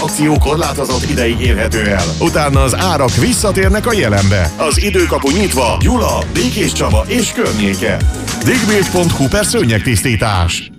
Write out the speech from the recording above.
akció korlátozott ideig érhető el. Utána az árak visszatérnek a jelenbe. Az időkapu nyitva, Gyula, Békéscsaba és környéke. Digbuild.hu per szőnyegtisztítás.